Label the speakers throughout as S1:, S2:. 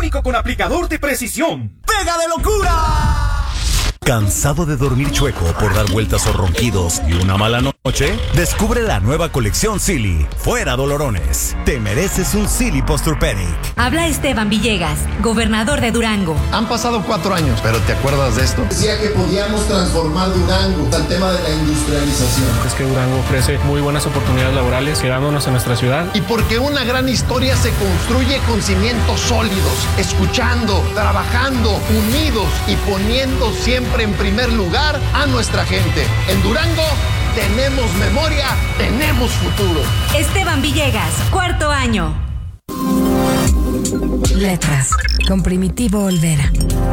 S1: único con aplicador de precisión. ¡Pega de locura!
S2: ¿Cansado de dormir chueco por dar vueltas o ronquidos y una mala noche? Descubre la nueva colección Silly. Fuera dolorones. Te mereces un Silly Posturepedic.
S3: Habla Esteban Villegas, gobernador de Durango.
S4: Han pasado 4 años, pero ¿te acuerdas de esto?
S5: Decía que podíamos transformar Durango al tema de la industrialización.
S6: Es que Durango ofrece muy buenas oportunidades laborales, quedándonos en nuestra ciudad.
S4: Y porque una gran historia se construye con cimientos sólidos, escuchando, trabajando, unidos y poniendo siempre en primer lugar a nuestra gente. En Durango tenemos memoria, tenemos futuro.
S3: Esteban Villegas, 4º año.
S7: Letras, con Primitivo Olvera.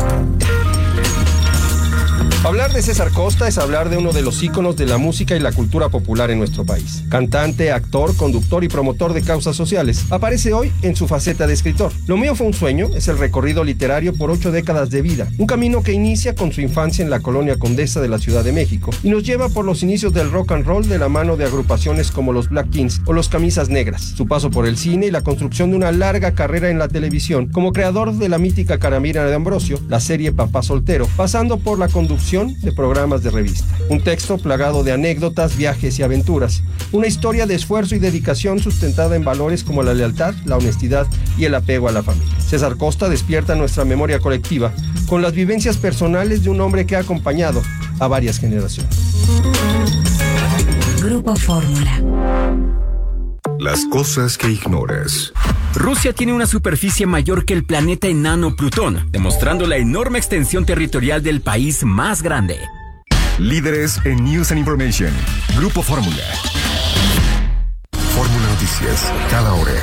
S8: Hablar de César Costa es hablar de uno de los íconos de la música y la cultura popular en nuestro país. Cantante, actor, conductor y promotor de causas sociales. Aparece hoy en su faceta de escritor. Lo mío fue un sueño, es el recorrido literario por 8 décadas de vida. Un camino que inicia con su infancia en la colonia Condesa de la Ciudad de México y nos lleva por los inicios del rock and roll de la mano de agrupaciones como los Black Kings o los Camisas Negras. Su paso por el cine y la construcción de una larga carrera en la televisión como creador de la mítica Caramira de Ambrosio, la serie Papá Soltero, pasando por la conducción de programas de revista. Un texto plagado de anécdotas, viajes y aventuras. Una historia de esfuerzo y dedicación sustentada en valores como la lealtad, la honestidad y el apego a la familia. César Costa despierta nuestra memoria colectiva con las vivencias personales de un hombre que ha acompañado a varias generaciones.
S7: Grupo Fórmula.
S9: Las cosas que ignoras.
S10: Rusia tiene una superficie mayor que el planeta enano Plutón, demostrando la enorme extensión territorial del país más grande.
S9: Líderes en News and Information. Grupo Fórmula. Fórmula Noticias, cada hora.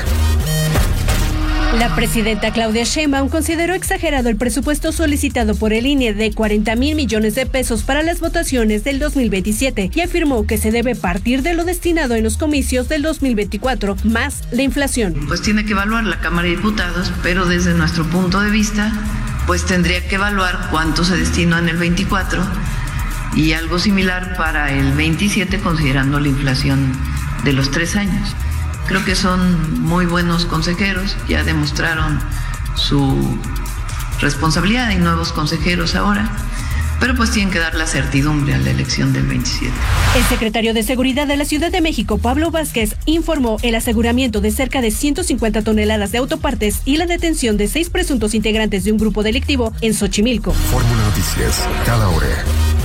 S11: La presidenta Claudia Sheinbaum consideró exagerado el presupuesto solicitado por el INE de 40,000 millones de pesos para las votaciones del 2027 y afirmó que se debe partir de lo destinado en los comicios del 2024 más la inflación.
S12: Pues tiene que evaluar la Cámara de Diputados, pero desde nuestro punto de vista, pues tendría que evaluar cuánto se destina en el 24 y algo similar para el 27 considerando la inflación de los 3 años. Creo que son muy buenos consejeros, ya demostraron su responsabilidad, hay nuevos consejeros ahora, pero pues tienen que dar la certidumbre a la elección del 27.
S11: El secretario de Seguridad de la Ciudad de México, Pablo Vázquez, informó el aseguramiento de cerca de 150 toneladas de autopartes y la detención de 6 presuntos integrantes de un grupo delictivo en Xochimilco.
S9: Fórmula Noticias, cada hora.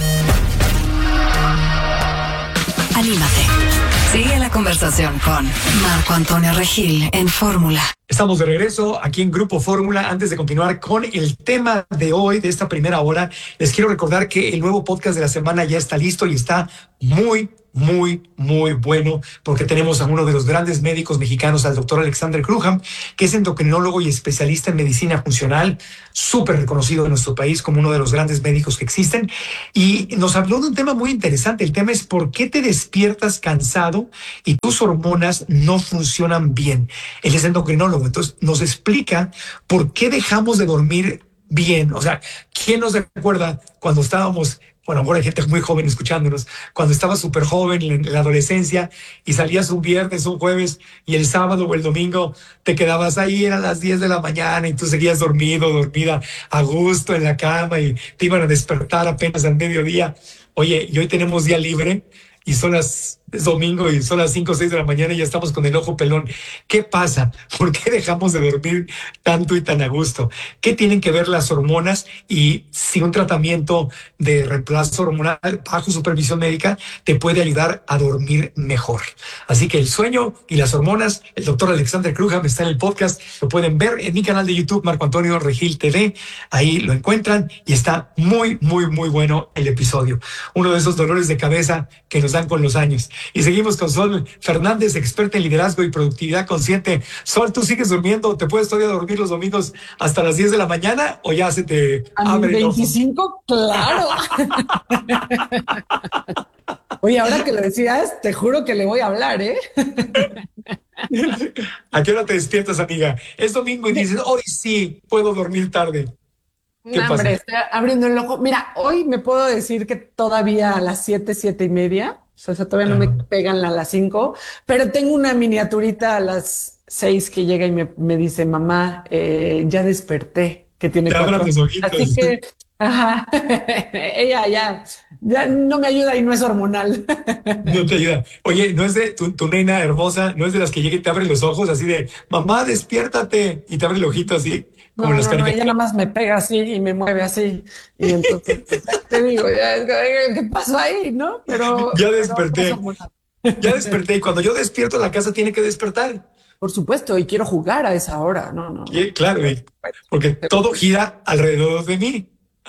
S7: Anímate. Sigue la conversación con Marco Antonio Regil en Fórmula.
S13: Estamos de regreso aquí en Grupo Fórmula. Antes de continuar con el tema de hoy, de esta primera hora, les quiero recordar que el nuevo podcast de la semana ya está listo y está muy bueno, porque tenemos a uno de los grandes médicos mexicanos, al doctor Alexander Crujam, que es endocrinólogo y especialista en medicina funcional, súper reconocido en nuestro país como uno de los grandes médicos que existen, y nos habló de un tema muy interesante. El tema es ¿por qué te despiertas cansado y tus hormonas no funcionan bien? Él es endocrinólogo, entonces nos explica por qué dejamos de dormir bien. O sea, ¿quién nos recuerda cuando estábamos... Bueno, ahora hay gente muy joven escuchándonos. Cuando estabas súper joven en la adolescencia y salías un viernes, un jueves y el sábado o el domingo te quedabas ahí, eran las 10 de la mañana y tú seguías dormida a gusto en la cama y te iban a despertar apenas al mediodía. Oye, y hoy tenemos día libre y es domingo y son las 5 o 6 de la mañana y ya estamos con el ojo pelón. ¿Qué pasa? ¿Por qué dejamos de dormir tanto y tan a gusto? ¿Qué tienen que ver las hormonas? Y si un tratamiento de reemplazo hormonal bajo supervisión médica te puede ayudar a dormir mejor. Así que el sueño y las hormonas, el doctor Alexander Crujam está en el podcast. Lo pueden ver en mi canal de YouTube, Marco Antonio Regil TV. Ahí lo encuentran y está muy bueno el episodio. Uno de esos dolores de cabeza que nos dan con los años. Y seguimos con Sol Fernández, experta en liderazgo y productividad consciente. Sol, ¿tú sigues durmiendo? ¿Te puedes todavía dormir los domingos hasta las 10 de la mañana o ya se te abre el ojo?
S14: 25, claro. Oye, ahora que lo decías, te juro que le voy a hablar, ¿eh?
S13: ¿A qué hora te despiertas, amiga? Es domingo y dices, hoy sí puedo dormir tarde.
S14: ¿Qué pasa? Hombre, estoy abriendo el ojo. Mira, hoy me puedo decir que todavía a las 7:30. O sea, todavía no me pegan a las 5, pero tengo una miniaturita a las 6 que llega y me dice, mamá, ya desperté, que tiene
S13: Te
S14: 4.
S13: abran los ojitos.
S14: Así que, ajá, ella ya no me ayuda y no es hormonal.
S13: No te ayuda. Oye, no es de tu nena hermosa, no es de las que llega y te abre los ojos así de, mamá, despiértate, y te abre el ojito así, como
S14: No,
S13: las
S14: ella
S13: caricaturas.
S14: nada más me pega así y me mueve así. Y entonces te digo, ¿qué pasó ahí? ¿No? Pero
S13: Ya
S14: pero
S13: desperté.
S14: es hormonal.
S13: Ya desperté y cuando yo despierto la casa tiene que despertar.
S14: Por supuesto, y quiero jugar a esa hora. No.
S13: Y, claro, porque todo gira alrededor de mí.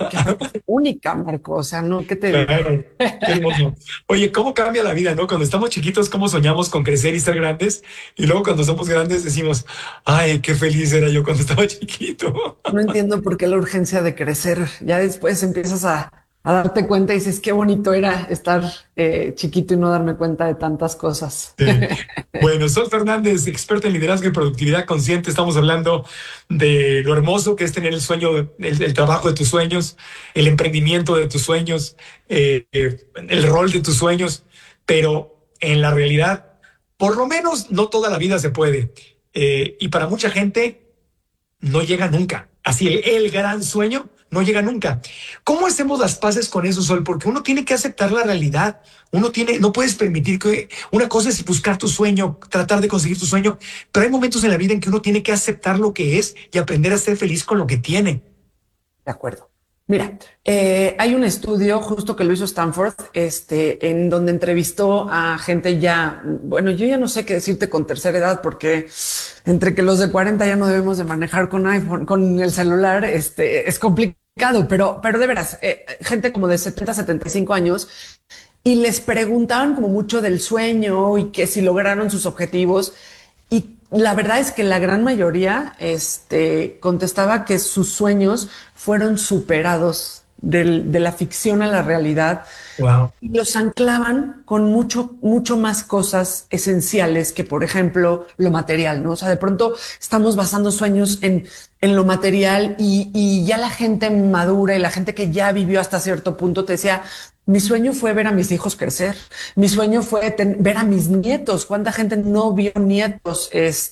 S14: Única, Marco. O sea, no, ¿qué te digo?
S13: Claro, qué hermoso. Oye, ¿cómo cambia la vida, no? Cuando estamos chiquitos, ¿cómo soñamos con crecer y ser grandes? Y luego cuando somos grandes decimos, ay, qué feliz era yo cuando estaba chiquito.
S14: No entiendo por qué la urgencia de crecer. Ya después empiezas a darte cuenta y dices, qué bonito era estar chiquito y no darme cuenta de tantas cosas.
S13: Sí. Bueno, Sol Fernández, experta en liderazgo y productividad consciente. Estamos hablando de lo hermoso que es tener el sueño, el trabajo de tus sueños, el emprendimiento de tus sueños, el rol de tus sueños, pero en la realidad, por lo menos no toda la vida se puede. Y para mucha gente no llega nunca. Así el gran sueño no llega nunca. ¿Cómo hacemos las paces con eso, Sol? Porque uno tiene que aceptar la realidad. No puedes permitir que una cosa es buscar tu sueño, tratar de conseguir tu sueño, pero hay momentos en la vida en que uno tiene que aceptar lo que es y aprender a ser feliz con lo que tiene.
S14: De acuerdo. Mira, hay un estudio justo que lo hizo Stanford, en donde entrevistó a gente ya, bueno, yo ya no sé qué decirte con tercera edad, porque entre que los de 40 ya no debemos de manejar con iPhone, con el celular, es complicado, pero de veras, gente como de 70, 75 años, y les preguntaban como mucho del sueño y que si lograron sus objetivos. Y la verdad es que la gran mayoría contestaba que sus sueños fueron superados de la ficción a la realidad.
S13: Wow.
S14: Y los anclaban con mucho más cosas esenciales que, por ejemplo, lo material, ¿no? O sea, de pronto estamos basando sueños en lo material y ya la gente madura y la gente que ya vivió hasta cierto punto te decía, mi sueño fue ver a mis hijos crecer. Mi sueño fue ver a mis nietos. ¿Cuánta gente no vio nietos?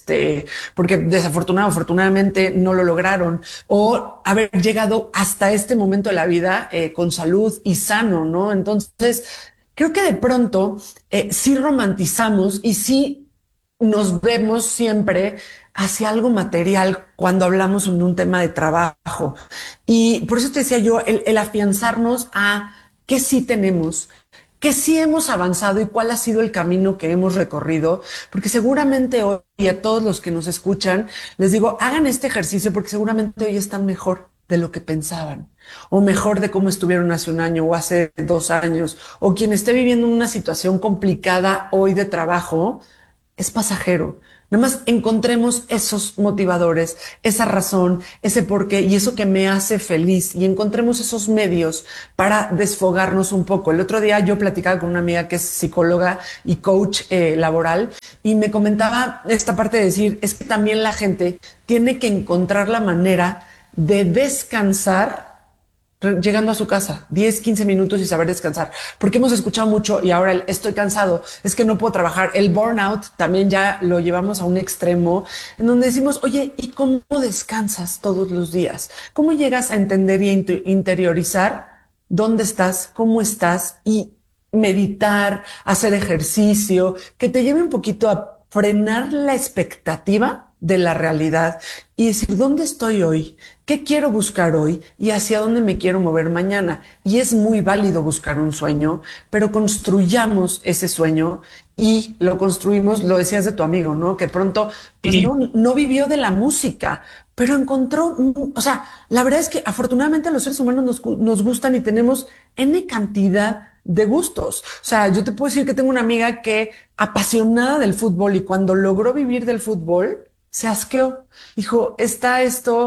S14: Porque afortunadamente no lo lograron. O haber llegado hasta este momento de la vida con salud y sano, ¿no? Entonces, creo que de pronto sí romantizamos y sí nos vemos siempre hacia algo material cuando hablamos en un tema de trabajo. Y por eso te decía yo, el afianzarnos a qué sí tenemos, qué sí hemos avanzado y cuál ha sido el camino que hemos recorrido, porque seguramente hoy a todos los que nos escuchan, les digo, hagan este ejercicio porque seguramente hoy están mejor de lo que pensaban, o mejor de cómo estuvieron hace un año o hace 2 años, o quien esté viviendo una situación complicada hoy de trabajo, es pasajero. Nada más encontremos esos motivadores, esa razón, ese porqué y eso que me hace feliz y encontremos esos medios para desfogarnos un poco. El otro día yo platicaba con una amiga que es psicóloga y coach laboral y me comentaba esta parte de decir, es que también la gente tiene que encontrar la manera de descansar llegando a su casa, 10, 15 minutos y saber descansar. Porque hemos escuchado mucho y ahora estoy cansado, es que no puedo trabajar. El burnout también ya lo llevamos a un extremo en donde decimos, oye, ¿y cómo descansas todos los días? ¿Cómo llegas a entender y interiorizar dónde estás, cómo estás y meditar, hacer ejercicio, que te lleve un poquito a frenar la expectativa de la realidad y decir, ¿dónde estoy hoy? ¿Qué quiero buscar hoy? ¿Y hacia dónde me quiero mover mañana? Y es muy válido buscar un sueño, pero construyamos ese sueño y lo construimos, lo decías de tu amigo, ¿no? Que pronto pues, no vivió de la música, pero encontró, o sea, la verdad es que afortunadamente los seres humanos nos gustan y tenemos N cantidad de gustos. O sea, yo te puedo decir que tengo una amiga que apasionada del fútbol y cuando logró vivir del fútbol, se asqueó. Dijo, está esto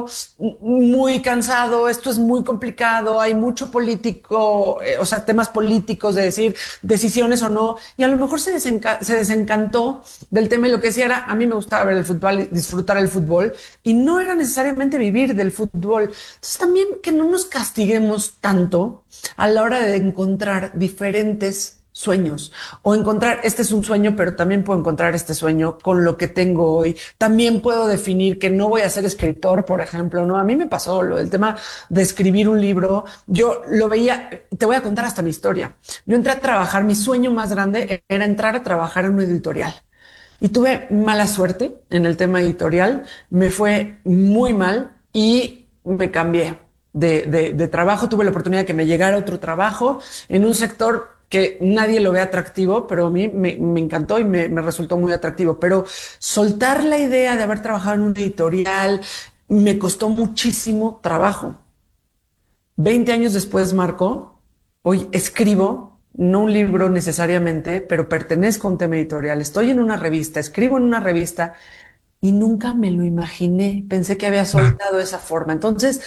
S14: muy cansado, esto es muy complicado, hay mucho político, o sea, temas políticos de decir decisiones o no. Y a lo mejor se desencantó del tema y lo que decía era, a mí me gustaba ver el fútbol, disfrutar el fútbol y no era necesariamente vivir del fútbol. Entonces también que no nos castiguemos tanto a la hora de encontrar diferentes sueños o encontrar, este es un sueño, pero también puedo encontrar este sueño con lo que tengo hoy. También puedo definir que no voy a ser escritor, por ejemplo, ¿no? A mí me pasó el tema de escribir un libro. Yo lo veía, te voy a contar hasta mi historia. Yo entré a trabajar, mi sueño más grande era entrar a trabajar en una editorial. Y tuve mala suerte en el tema editorial, me fue muy mal y me cambié de trabajo. Tuve la oportunidad de que me llegara otro trabajo en un sector que nadie lo ve atractivo, pero a mí me encantó y me resultó muy atractivo. Pero soltar la idea de haber trabajado en una editorial me costó muchísimo trabajo. 20 años después, Marco, hoy escribo, no un libro necesariamente, pero pertenezco a un tema editorial. Estoy en una revista, escribo en una revista y nunca me lo imaginé. Pensé que había soltado esa forma. Entonces,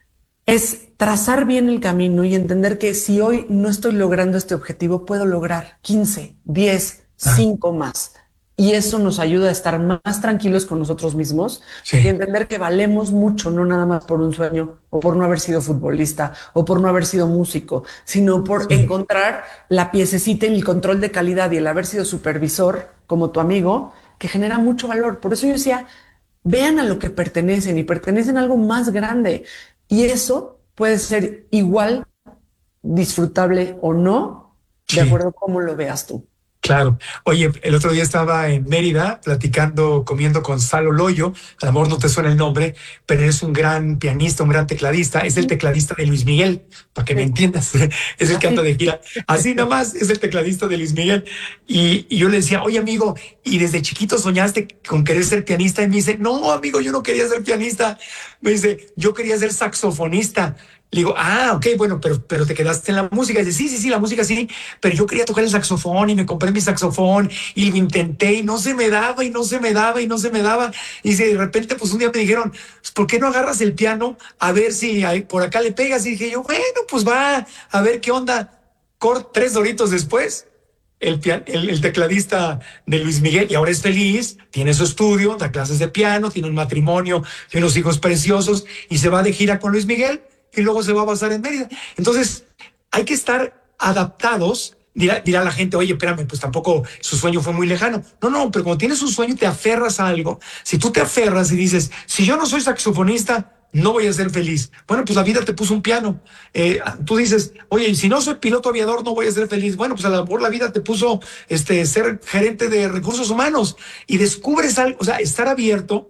S14: es trazar bien el camino y entender que si hoy no estoy logrando este objetivo, puedo lograr 15, 10, 5 más. Y eso nos ayuda a estar más tranquilos con nosotros mismos y entender que valemos mucho, no nada más por un sueño o por no haber sido futbolista o por no haber sido músico, sino por encontrar la piececita y el control de calidad y el haber sido supervisor como tu amigo, que genera mucho valor. Por eso yo decía, vean a lo que pertenecen y pertenecen a algo más grande. Y eso puede ser igual disfrutable o no, de acuerdo a cómo lo veas tú.
S13: Claro. Oye, el otro día estaba en Mérida platicando, comiendo con Salo Loyo. A lo mejor no te suena el nombre, pero es un gran pianista, un gran tecladista. Es el tecladista de Luis Miguel, para que me entiendas. Es el que anda de gira. Así nada más es el tecladista de Luis Miguel. Y yo le decía, oye, amigo, ¿y desde chiquito soñaste con querer ser pianista? Y me dice, no, amigo, yo no quería ser pianista. Me dice, yo quería ser saxofonista. Le digo, ok, bueno, pero te quedaste en la música. Y dice, sí, la música sí, pero yo quería tocar el saxofón y me compré mi saxofón y lo intenté y no se me daba y no se me daba y no se me daba. Y dice, de repente, pues un día me dijeron, pues, ¿por qué no agarras el piano a ver si por acá le pegas? Y dije yo, bueno, pues va, a ver qué onda. 3 horitos después, el tecladista de Luis Miguel, y ahora es feliz, tiene su estudio, da clases de piano, tiene un matrimonio, tiene unos hijos preciosos y se va de gira con Luis Miguel. Y luego se va a basar en Mérida. Entonces, hay que estar adaptados. Dirá la gente, oye, espérame, pues tampoco su sueño fue muy lejano. No, pero cuando tienes un sueño y te aferras a algo, si tú te aferras y dices, si yo no soy saxofonista, no voy a ser feliz. Bueno, pues la vida te puso un piano. Tú dices, oye, si no soy piloto aviador, no voy a ser feliz. Bueno, pues a lo mejor la vida te puso ser gerente de recursos humanos y descubres algo. O sea, estar abiertos,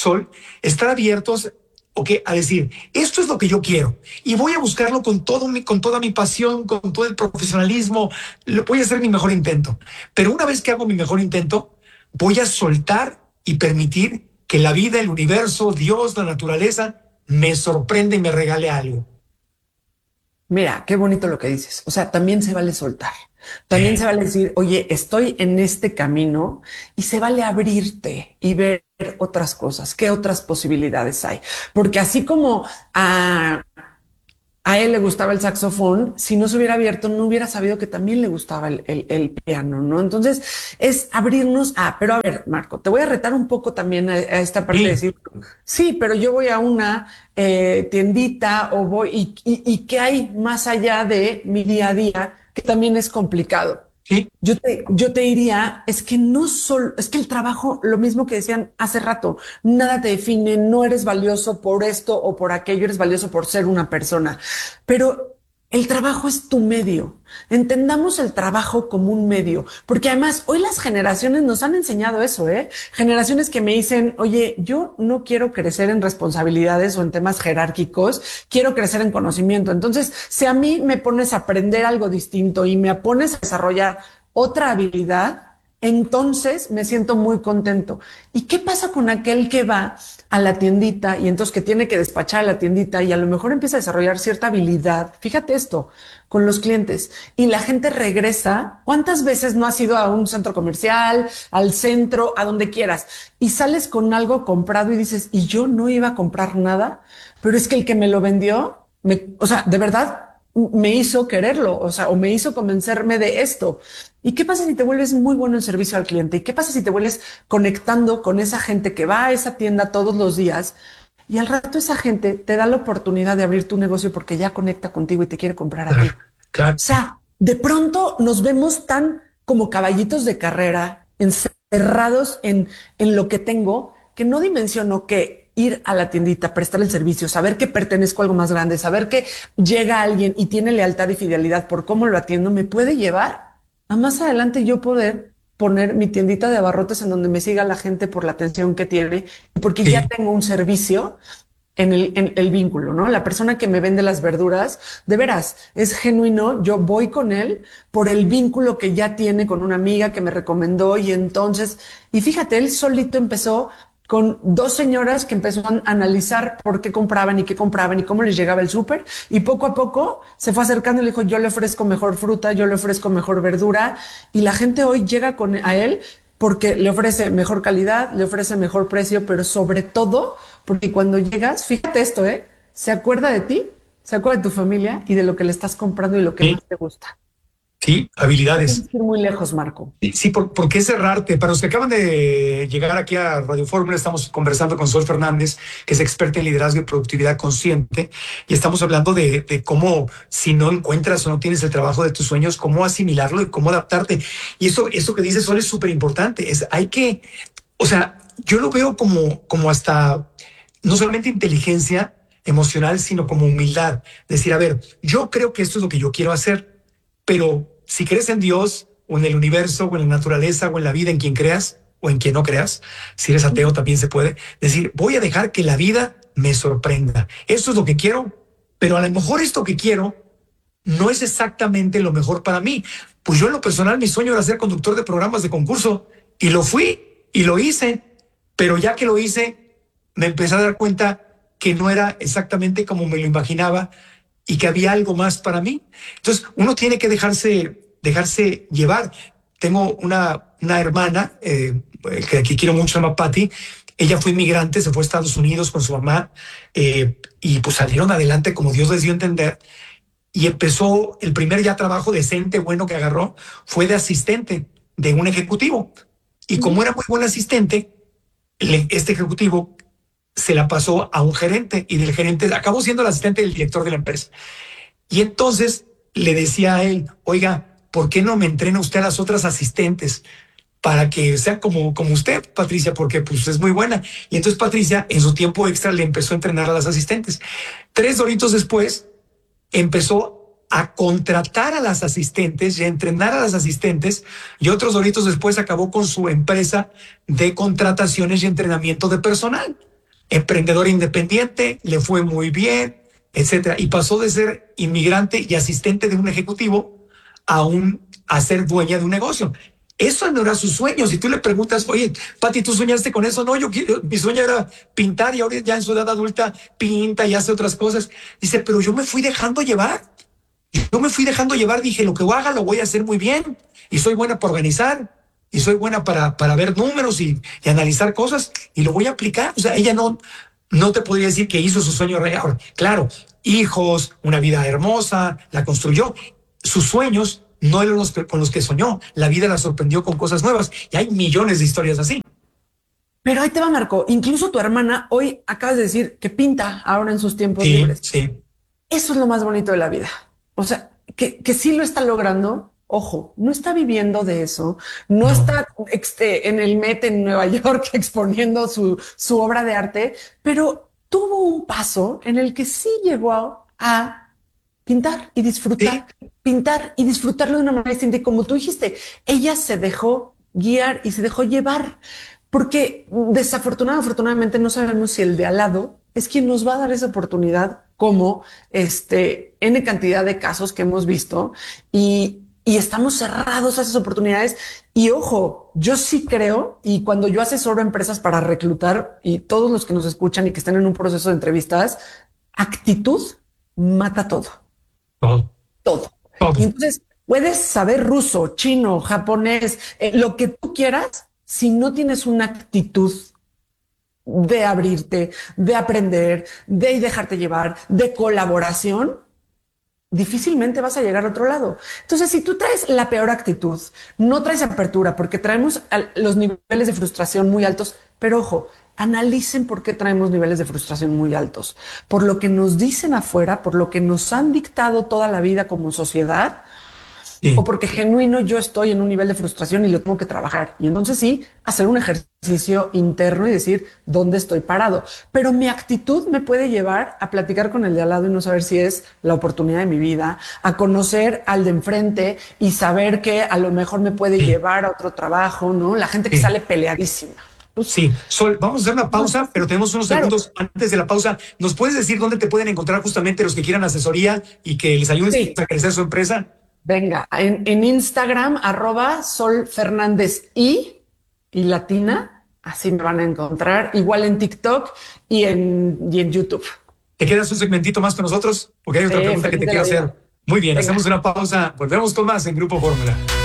S13: a decir, esto es lo que yo quiero y voy a buscarlo con toda mi pasión, con todo el profesionalismo, voy a hacer mi mejor intento. Pero una vez que hago mi mejor intento, voy a soltar y permitir que la vida, el universo, Dios, la naturaleza, me sorprenda y me regale algo.
S14: Mira, qué bonito lo que dices. O sea, también se vale soltar. También se vale decir, oye, estoy en este camino y se vale abrirte y ver otras cosas, qué otras posibilidades hay. Porque así como a él le gustaba el saxofón, si no se hubiera abierto, no hubiera sabido que también le gustaba el piano, ¿no? Entonces es abrirnos pero a ver, Marco, te voy a retar un poco también a esta parte de decir, sí, pero yo voy a una tiendita o voy y ¿qué hay más allá de mi día a día? Que también es complicado.
S13: Sí.
S14: Yo te diría, es que el trabajo, lo mismo que decían hace rato, nada te define, no eres valioso por esto o por aquello, eres valioso por ser una persona. Pero el trabajo es tu medio. Entendamos el trabajo como un medio, porque además hoy las generaciones nos han enseñado eso, generaciones que me dicen, oye, yo no quiero crecer en responsabilidades o en temas jerárquicos, quiero crecer en conocimiento. Entonces, si a mí me pones a aprender algo distinto y me pones a desarrollar otra habilidad, entonces me siento muy contento. ¿Y qué pasa con aquel que va a la tiendita y entonces que tiene que despachar a la tiendita y a lo mejor empieza a desarrollar cierta habilidad? Fíjate esto, con los clientes y la gente regresa. ¿Cuántas veces no has ido a un centro comercial, al centro, a donde quieras y sales con algo comprado y dices, y yo no iba a comprar nada, pero es que el que me lo vendió, de verdad me hizo quererlo, o me hizo convencerme de esto. ¿Y qué pasa si te vuelves muy bueno en servicio al cliente? ¿Y qué pasa si te vuelves conectando con esa gente que va a esa tienda todos los días? Y al rato esa gente te da la oportunidad de abrir tu negocio porque ya conecta contigo y te quiere comprar a ti.
S13: Claro.
S14: O sea, de pronto nos vemos tan como caballitos de carrera, encerrados en lo que tengo, que no dimensiono que ir a la tiendita, prestar el servicio, saber que pertenezco a algo más grande, saber que llega alguien y tiene lealtad y fidelidad por cómo lo atiendo, me puede llevar a más adelante yo poder poner mi tiendita de abarrotes en donde me siga la gente por la atención que tiene, porque ya tengo un servicio en el vínculo, ¿no? La persona que me vende las verduras, de veras, es genuino. Yo voy con él por el vínculo que ya tiene con una amiga que me recomendó y entonces, y fíjate, él solito empezó con 2 señoras que empezó a analizar por qué compraban y cómo les llegaba el súper, y poco a poco se fue acercando y le dijo, yo le ofrezco mejor fruta, yo le ofrezco mejor verdura, y la gente hoy llega a él porque le ofrece mejor calidad, le ofrece mejor precio, pero sobre todo porque cuando llegas, fíjate esto, se acuerda de ti, se acuerda de tu familia y de lo que le estás comprando y lo que más te gusta.
S13: Sí, habilidades.
S14: Tienes que ir muy lejos, Marco.
S13: Sí, ¿por qué cerrarte? Para los que acaban de llegar aquí a Radio Fórmula, estamos conversando con Sol Fernández, que es experta en liderazgo y productividad consciente, y estamos hablando de cómo, si no encuentras o no tienes el trabajo de tus sueños, cómo asimilarlo y cómo adaptarte. Y eso que dice Sol es súper importante. Yo lo veo como hasta, no solamente inteligencia emocional, sino como humildad. Decir, a ver, yo creo que esto es lo que yo quiero hacer, pero si crees en Dios o en el universo o en la naturaleza o en la vida, en quien creas o en quien no creas, si eres ateo también se puede decir, voy a dejar que la vida me sorprenda. Eso es lo que quiero, pero a lo mejor esto que quiero no es exactamente lo mejor para mí. Pues yo en lo personal mi sueño era ser conductor de programas de concurso y lo fui y lo hice, pero ya que lo hice me empecé a dar cuenta que no era exactamente como me lo imaginaba y que había algo más para mí. Entonces, uno tiene que dejarse llevar. Tengo una hermana que quiero mucho, se llama Patty. Ella fue inmigrante, se fue a Estados Unidos con su mamá y pues salieron adelante como Dios les dio a entender. Y empezó el primer trabajo decente, bueno que agarró, fue de asistente de un ejecutivo. Y como era muy buen asistente, este ejecutivo se la pasó a un gerente y del gerente acabó siendo el asistente del director de la empresa. Y entonces le decía a él, oiga, ¿por qué no me entrena usted a las otras asistentes para que sean como usted, Patricia? Porque pues es muy buena. Y entonces Patricia en su tiempo extra le empezó a entrenar a las asistentes. 3 doritos después empezó a contratar a las asistentes y a entrenar a las asistentes, y otros doritos después acabó con su empresa de contrataciones y entrenamiento de personal. Emprendedor independiente, le fue muy bien, etcétera, y pasó de ser inmigrante y asistente de un ejecutivo a ser dueña de un negocio. Eso no era su sueño. Si tú le preguntas, oye, Pati, ¿tú soñaste con eso? No, mi sueño era pintar, y ahora ya en su edad adulta pinta y hace otras cosas. Dice, pero yo me fui dejando llevar. Dije, lo que haga lo voy a hacer muy bien, y soy buena para organizar, y soy buena para ver números y analizar cosas, y lo voy a aplicar. O sea, ella no te podría decir que hizo su sueño real. Claro, hijos, una vida hermosa, la construyó. Sus sueños no eran con los que soñó. La vida la sorprendió con cosas nuevas, y hay millones de historias así.
S14: Pero ahí te va, Marco. Incluso tu hermana hoy acabas de decir que pinta ahora en sus tiempos libres.
S13: Sí.
S14: Eso es lo más bonito de la vida. O sea, que sí lo está logrando. Ojo, no está viviendo de eso, no está en el Met en Nueva York exponiendo su obra de arte, pero tuvo un paso en el que sí llegó a pintar y disfrutarlo de una manera distinta. Y como tú dijiste, ella se dejó guiar y se dejó llevar, porque afortunadamente no sabemos si el de al lado es quien nos va a dar esa oportunidad, como N cantidad de casos que hemos visto, y estamos cerrados a esas oportunidades. Y ojo, yo sí creo, y cuando yo asesoro empresas para reclutar, y todos los que nos escuchan y que están en un proceso de entrevistas, actitud mata todo. Todo. Y entonces puedes saber ruso, chino, japonés, lo que tú quieras, si no tienes una actitud de abrirte, de aprender, de dejarte llevar, de colaboración, difícilmente vas a llegar a otro lado. Entonces, si tú traes la peor actitud, no traes apertura, porque traemos los niveles de frustración muy altos, pero ojo, analicen por qué traemos niveles de frustración muy altos. Por lo que nos dicen afuera, por lo que nos han dictado toda la vida como sociedad, o porque genuino yo estoy en un nivel de frustración y lo tengo que trabajar. Y entonces sí, hacer un ejercicio interno y decir dónde estoy parado. Pero mi actitud me puede llevar a platicar con el de al lado y no saber si es la oportunidad de mi vida, a conocer al de enfrente y saber que a lo mejor me puede llevar a otro trabajo, ¿no? La gente que sale peleadísima.
S13: Sí, Sol, vamos a hacer una pausa, pero tenemos unos segundos antes de la pausa. ¿Nos puedes decir dónde te pueden encontrar justamente los que quieran asesoría y que les ayudes a crecer su empresa?
S14: Venga, en Instagram, @solfernandez y latina, así me van a encontrar, igual en TikTok y en YouTube.
S13: ¿Te quedas un segmentito más con nosotros? Porque hay otra pregunta que te quiero hacer. Muy bien, hacemos una pausa, volvemos con más en Grupo Fórmula.